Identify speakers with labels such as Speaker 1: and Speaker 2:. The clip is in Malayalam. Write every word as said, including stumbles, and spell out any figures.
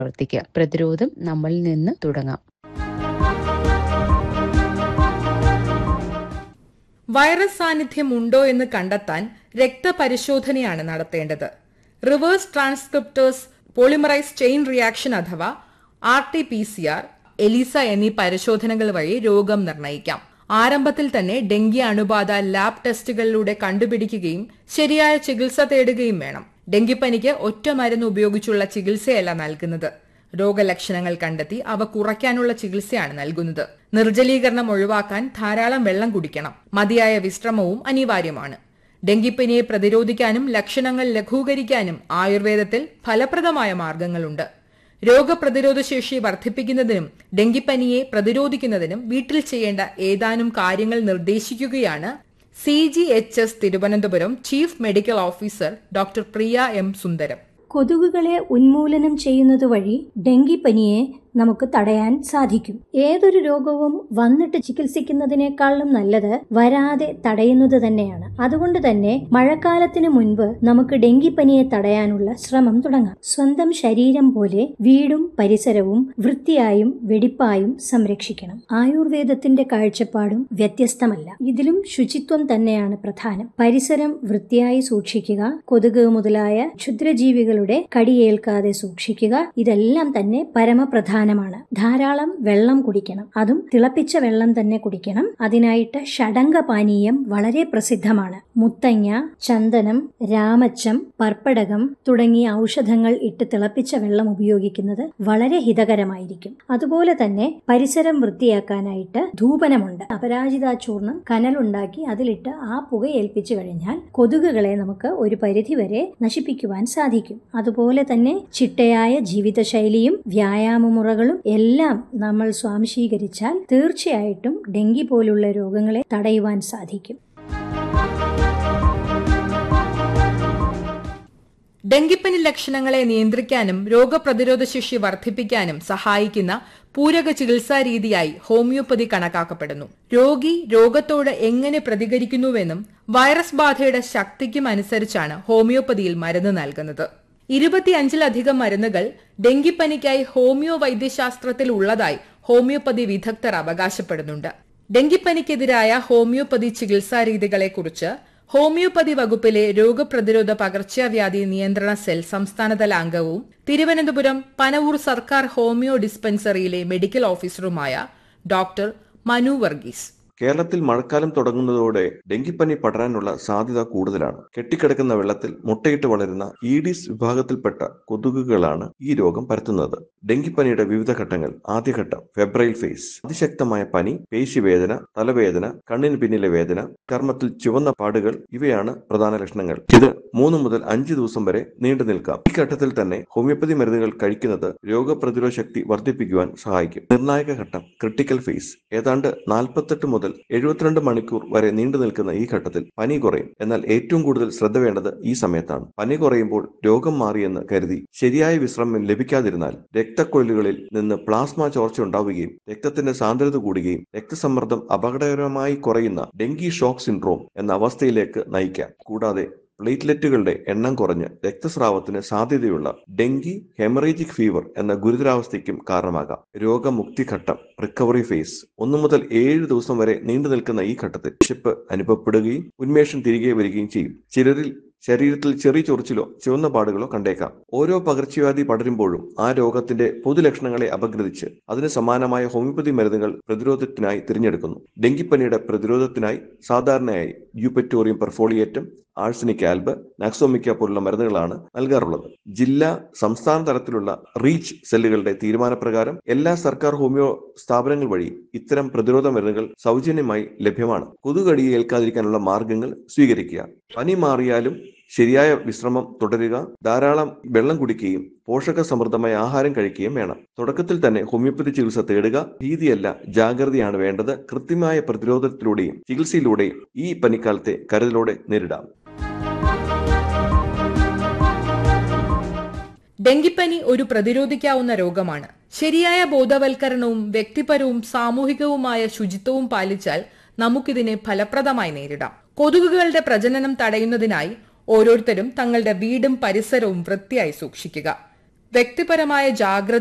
Speaker 1: പ്രവർത്തിക്കുക. പ്രതിരോധം നമ്മളിൽ നിന്ന് തുടങ്ങാം.
Speaker 2: വൈറസ് സാന്നിധ്യം ഉണ്ടോ എന്ന് കണ്ടെത്താൻ രക്തപരിശോധനയാണ് നടത്തേണ്ടത്. Reverse transcriptase polymerise chain reaction അഥവാ R T P C R, Elisa എന്നീ പരിശോധനകൾ വഴി രോഗം നിർണ്ണയിക്കാം. ആരംഭത്തിൽ തന്നെ ഡെങ്കി അണുബാധ ലാബ് ടെസ്റ്റുകളിലൂടെ കണ്ടുപിടിക്കുകയും ശരിയായ ചികിത്സ തേടുകയും വേണം. ഡെങ്കിപ്പനിക്ക് ഒറ്റ മരുന്ന് ഉപയോഗിച്ചുള്ള ചികിത്സയല്ല നൽകുന്നത്. രോഗലക്ഷണങ്ങൾ കണ്ടെത്തി അവ കുറയ്ക്കാനുള്ള ചികിത്സയാണ് നൽകുന്നത്. നിർജ്ജലീകരണം ഒഴിവാക്കാൻ ധാരാളം വെള്ളം കുടിക്കണം. മതിയായ വിശ്രമവും അനിവാര്യമാണ്. ഡെങ്കിപ്പനിയെ പ്രതിരോധിക്കാനും ലക്ഷണങ്ങൾ ലഘൂകരിക്കാനും ആയുർവേദത്തിൽ ഫലപ്രദമായ മാർഗങ്ങളുണ്ട്. രോഗപ്രതിരോധ ശേഷി വർദ്ധിപ്പിക്കുന്നതിനും ഡെങ്കിപ്പനിയെ പ്രതിരോധിക്കുന്നതിനും വീട്ടിൽ ചെയ്യേണ്ട ഏതാനും കാര്യങ്ങൾ നിർദ്ദേശിക്കുകയാണ് C G H S Thiruvananthapuram chief medical officer doctor പ്രിയ എം സുന്ദരം.
Speaker 3: കൊതുകുകളെ ഉന്മൂലനം ചെയ്യുന്നത് വഴി ഡെങ്കിപ്പനിയെ നമുക്ക് തടയാൻ സാധിക്കും. ഏതൊരു രോഗവും വന്നിട്ട് ചികിത്സിക്കുന്നതിനേക്കാളും നല്ലത് വരാതെ തടയുന്നത് തന്നെയാണ്. അതുകൊണ്ട് തന്നെ മഴക്കാലത്തിന് മുൻപ് നമുക്ക് ഡെങ്കിപ്പനിയെ തടയാനുള്ള ശ്രമം തുടങ്ങാം. സ്വന്തം ശരീരം പോലെ വീടും പരിസരവും വൃത്തിയായും വെടിപ്പായും സംരക്ഷിക്കണം. ആയുർവേദത്തിന്റെ കാഴ്ചപ്പാടും വ്യത്യസ്തമല്ല. ഇതിലും ശുചിത്വം തന്നെയാണ് പ്രധാനം. പരിസരം വൃത്തിയായി സൂക്ഷിക്കുക, കൊതുക് മുതലായ ക്ഷുദ്രജീവികളുടെ കടിയേൽക്കാതെ സൂക്ഷിക്കുക, ഇതെല്ലാം തന്നെ പരമപ്രധാനം. ധാരാളം വെള്ളം കുടിക്കണം. അതും തിളപ്പിച്ച വെള്ളം തന്നെ കുടിക്കണം. അതിനായിട്ട് ഷഡംഗ പാനീയം വളരെ പ്രസിദ്ധമാണ്. മുത്തങ്ങ, ചന്ദനം, രാമച്ചം, പർപ്പടകം തുടങ്ങിയ ഔഷധങ്ങൾ ഇട്ട് തിളപ്പിച്ച വെള്ളം ഉപയോഗിക്കുന്നത് വളരെ ഹിതകരമായിരിക്കും. അതുപോലെ തന്നെ പരിസരം വൃത്തിയാക്കാനായിട്ട് ധൂപനമുണ്ട്. അപരാജിത ചൂർണം കനലുണ്ടാക്കി അതിലിട്ട് ആ പുക ഏൽപ്പിച്ചു കഴിഞ്ഞാൽ കൊതുകുകളെ നമുക്ക് ഒരു പരിധിവരെ നശിപ്പിക്കുവാൻ സാധിക്കും. അതുപോലെ തന്നെ ചിട്ടയായ ജീവിതശൈലിയും വ്യായാമമുറ എല്ലാം നമ്മൾ സ്വാംശീകരിച്ചാൽ തീർച്ചയായിട്ടും ഡെങ്കി പോലുള്ള രോഗങ്ങളെ തടയുവാൻ സാധിക്കും.
Speaker 2: ഡെങ്കിപ്പനി ലക്ഷണങ്ങളെ നിയന്ത്രിക്കാനും രോഗപ്രതിരോധ ശേഷി വർദ്ധിപ്പിക്കാനും സഹായിക്കുന്ന പൂരക ചികിത്സാ രീതിയായി ഹോമിയോപ്പതി കണക്കാക്കപ്പെടുന്നു. രോഗി രോഗത്തോട് എങ്ങനെ പ്രതികരിക്കുന്നുവെന്നും വൈറസ് ബാധയുടെ ശക്തിക്കും അനുസരിച്ചാണ് ഹോമിയോപ്പതിയിൽ മരുന്ന് നൽകുന്നത്. ഇരുപത്തിയഞ്ചിലധികം മരുന്നുകൾ ഡെങ്കിപ്പനിക്കായി ഹോമിയോ വൈദ്യശാസ്ത്രത്തിൽ ഉള്ളതായി ഹോമിയോപ്പതി വിദഗ്ധർ അവകാശപ്പെടുന്നുണ്ട്. ഡെങ്കിപ്പനിക്കെതിരായ ഹോമിയോപ്പതി ചികിത്സാ രീതികളെക്കുറിച്ച് ഹോമിയോപ്പതി വകുപ്പിലെ രോഗപ്രതിരോധ പകർച്ചവ്യാധി നിയന്ത്രണ സെൽ സംസ്ഥാനതല അംഗവും തിരുവനന്തപുരം പനവൂർ സർക്കാർ homeo ഡിസ്പെൻസറിയിലെ medical ഓഫീസറുമായ doctor Manu Varghese.
Speaker 4: കേരളത്തിൽ മഴക്കാലം തുടങ്ങുന്നതോടെ ഡെങ്കിപ്പനി പടരാനുള്ള സാധ്യത കൂടുതലാണ്. കെട്ടിക്കിടക്കുന്ന വെള്ളത്തിൽ മുട്ടയിട്ട് വളരുന്ന ഈഡിസ് വിഭാഗത്തിൽപ്പെട്ട കൊതുകുകളാണ് ഈ രോഗം പരത്തുന്നത്. ഡെങ്കിപ്പനിയുടെ വിവിധ ഘട്ടങ്ങൾ. ആദ്യഘട്ടം ഫെബ്രൈൽ ഫേസ്. അതിശക്തമായ പനി, പേശിവേദന, തലവേദന, കണ്ണിന് പിന്നിലെ വേദന, ചർമ്മത്തിൽ ചുവന്ന പാടുകൾ ഇവയാണ് പ്രധാന ലക്ഷണങ്ങൾ. ഇത് മൂന്ന് മുതൽ അഞ്ച് ദിവസം വരെ നീണ്ടു നിൽക്കാം. ഈ ഘട്ടത്തിൽ തന്നെ ഹോമിയോപ്പതി മരുന്നുകൾ കഴിക്കുന്നത് രോഗപ്രതിരോധ ശക്തി വർദ്ധിപ്പിക്കുവാൻ സഹായിക്കും. നിർണായക ഘട്ടം ക്രിട്ടിക്കൽ ഫേസ്. ഏതാണ്ട് നാൽപ്പത്തെട്ട് മുതൽ എഴുപത്തിരണ്ട് മണിക്കൂർ വരെ നീണ്ടു നിൽക്കുന്ന ഈ ഘട്ടത്തിൽ പനി കുറയും. എന്നാൽ ഏറ്റവും കൂടുതൽ ശ്രദ്ധ വേണ്ടത് ഈ സമയത്താണ്. പനി കുറയുമ്പോൾ രോഗം മാറിയെന്ന് കരുതി ശരിയായ വിശ്രമം ലഭിക്കാതിരുന്നാൽ രക്തക്കൊഴലുകളിൽ നിന്ന് പ്ലാസ്മ ചോർച്ച ഉണ്ടാവുകയും രക്തത്തിന്റെ സാന്ദ്രത കൂടുകയും രക്തസമ്മർദ്ദം അപകടകരമായി കുറയുന്ന ഡെങ്കി ഷോക്ക് സിൻഡ്രോം എന്ന അവസ്ഥയിലേക്ക് നയിക്കാം. കൂടാതെ പ്ലേറ്റ്ലെറ്റുകളുടെ എണ്ണം കുറഞ്ഞ് രക്തസ്രാവത്തിന് സാധ്യതയുള്ള ഡെങ്കി ഹെമറേജിക് ഫീവർ എന്ന ഗുരുതരാവസ്ഥയ്ക്കും കാരണമാകാം. രോഗമുക്തി ഘട്ടം റിക്കവറി ഫേസ്. ഒന്നു മുതൽ ഏഴ് ദിവസം വരെ നീണ്ടു നിൽക്കുന്ന ഈ ഘട്ടത്തിൽ വിശപ്പ് അനുഭവപ്പെടുകയും ഉന്മേഷം തിരികെ വരികയും ചെയ്യും. ചിലരിൽ ശരീരത്തിൽ ചെറിയ ചൊറിച്ചിലോ ചുവന്ന പാടുകളോ കണ്ടേക്കാം. ഓരോ പകർച്ചവ്യാധി പടരുമ്പോഴും ആ രോഗത്തിന്റെ പൊതുലക്ഷണങ്ങളെ അപഗ്രഥിച്ച് അതിന് സമാനമായ ഹോമിയോപ്പതി മരുന്നുകൾ പ്രതിരോധത്തിനായി തിരഞ്ഞെടുക്കുന്നു. ഡെങ്കിപ്പനിയുടെ പ്രതിരോധത്തിനായി സാധാരണയായി യൂപറ്റോറിയം പെർഫോളിയേറ്റം, ആഴ്സനിക് ആൽബ്, നാക്സോമിക്ക പോലുള്ള മരുന്നുകളാണ് നൽകാറുള്ളത്. ജില്ലാ സംസ്ഥാന തലത്തിലുള്ള റീച്ച് സെല്ലുകളുടെ തീരുമാനപ്രകാരം എല്ലാ സർക്കാർ ഹോമിയോ സ്ഥാപനങ്ങൾ വഴി ഇത്തരം പ്രതിരോധ മരുന്നുകൾ സൗജന്യമായി ലഭ്യമാണ്. കൊതുകടിയെ ഏൽക്കാതിരിക്കാനുള്ള മാർഗങ്ങൾ സ്വീകരിക്കുക. പനി മാറിയാലും ശരിയായ വിശ്രമം തുടരുക, ധാരാളം വെള്ളം കുടിക്കുകയും പോഷക സമൃദ്ധമായ ആഹാരം കഴിക്കുകയും വേണം. തുടക്കത്തിൽ തന്നെ ഹോമിയോപ്പതി ചികിത്സ തേടുക. ഭീതിയല്ല, ജാഗ്രതയാണ് വേണ്ടത്. കൃത്യമായ പ്രതിരോധത്തിലൂടെയും ചികിത്സയിലൂടെയും ഈ പനിക്കാലത്തെ കരുതലോടെ നേരിടാം.
Speaker 2: ഡെങ്കിപ്പനി ഒരു പ്രതിരോധിക്കാവുന്ന രോഗമാണ്. ശരിയായ ബോധവൽക്കരണവും വ്യക്തിപരവും സാമൂഹികവുമായ ശുചിത്വവും പാലിച്ചാൽ നമുക്കിതിനെ ഫലപ്രദമായി നേരിടാം. കൊതുകുകളുടെ പ്രജനനം തടയുന്നതിനായി ഓരോരുത്തരും തങ്ങളുടെ വീടും പരിസരവും വൃത്തിയായി സൂക്ഷിക്കുക. വ്യക്തിപരമായ ജാഗ്രത